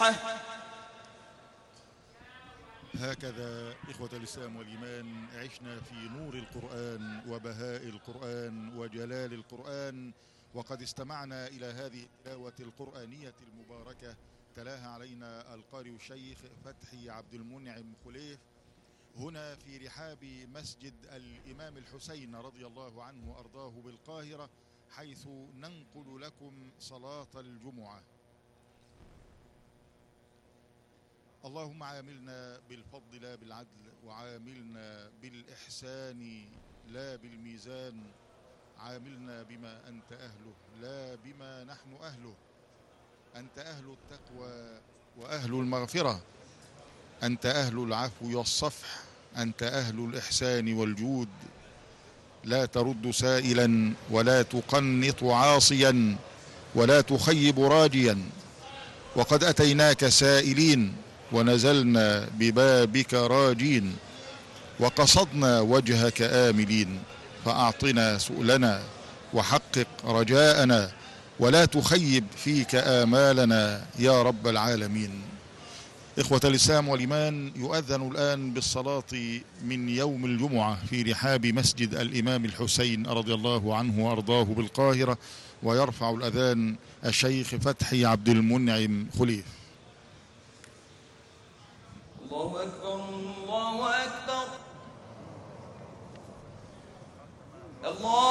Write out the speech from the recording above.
الصحة. هكذا إخوة الإسلام والإيمان عشنا في نور القرآن وبهاء القرآن وجلال القرآن، وقد استمعنا إلى هذه التلاوة القرآنية المباركة تلاها علينا القارئ الشيخ فتحي عبد المنعم خليف هنا في رحاب مسجد الإمام الحسين رضي الله عنه وأرضاه بالقاهرة، حيث ننقل لكم صلاة الجمعة. اللهم عاملنا بالفضل لا بالعدل، وعاملنا بالإحسان لا بالميزان، عاملنا بما أنت أهله لا بما نحن أهله. أنت أهل التقوى وأهل المغفرة، أنت أهل العفو والصفح، أنت أهل الإحسان والجود، لا ترد سائلا ولا تقنط عاصيا ولا تخيب راجيا. وقد أتيناك سائلين ونزلنا ببابك راجين، وقصدنا وجهك آملين، فأعطنا سؤلنا وحقق رجاءنا، ولا تخيب فيك آمالنا يا رب العالمين. إخوة الإسلام والإيمان، يؤذن الآن بالصلاة من يوم الجمعة في رحاب مسجد الإمام الحسين رضي الله عنه وأرضاه بالقاهرة، ويرفع الأذان الشيخ فتحي عبد المنعم خليف. الله أكبر الله أكبر الله